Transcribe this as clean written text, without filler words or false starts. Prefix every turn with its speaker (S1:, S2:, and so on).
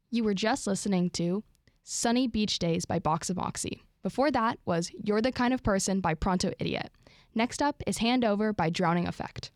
S1: You were just listening to Sunny Beach Days by Box of Moxie. Before that was You're the Kind of Person by Pronto Idiot. Next up is Hand Over by Drowning Effect.